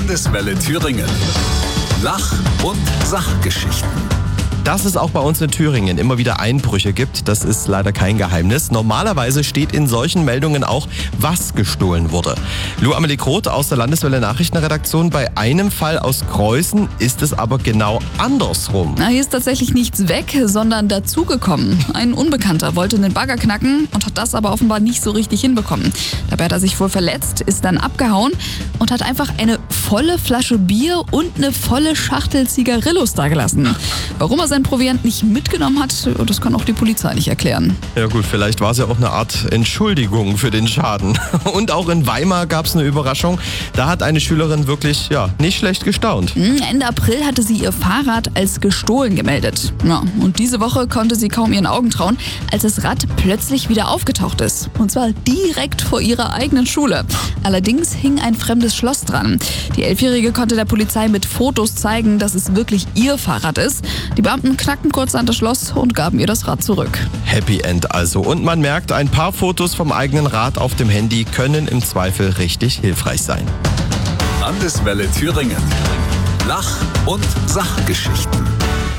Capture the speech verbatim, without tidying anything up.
Landeswelle Thüringen. Lach- und Sachgeschichten. Dass es auch bei uns in Thüringen immer wieder Einbrüche gibt, das ist leider kein Geheimnis. Normalerweise steht in solchen Meldungen auch, was gestohlen wurde. Lou Amelie Groth aus der Landeswelle Nachrichtenredaktion. Bei einem Fall aus Kreuzen ist es aber genau andersrum. Na, hier ist tatsächlich nichts weg, sondern dazugekommen. Ein Unbekannter wollte den Bagger knacken und hat das aber offenbar nicht so richtig hinbekommen. Dabei hat er sich wohl verletzt, ist dann abgehauen und hat einfach eine volle Flasche Bier und eine volle Schachtel Zigarillos dagelassen. Warum er sein Proviant nicht mitgenommen hat, das kann auch die Polizei nicht erklären. Ja gut, vielleicht war es ja auch eine Art Entschuldigung für den Schaden. Und auch in Weimar gab es eine Überraschung. Da hat eine Schülerin wirklich ja, nicht schlecht gestaunt. Ende April hatte sie ihr Fahrrad als gestohlen gemeldet. Ja, und diese Woche konnte sie kaum ihren Augen trauen, als das Rad plötzlich wieder aufgetaucht ist. Und zwar direkt vor ihrer eigenen Schule. Allerdings hing ein fremdes Schloss dran. Die Elfjährige konnte der Polizei mit Fotos zeigen, dass es wirklich ihr Fahrrad ist. Die Beamten knackten kurz an das Schloss und gaben ihr das Rad zurück. Happy End also. Und man merkt, ein paar Fotos vom eigenen Rad auf dem Handy können im Zweifel richtig hilfreich sein. Landeswelle Thüringen. Lach- und Sachgeschichten.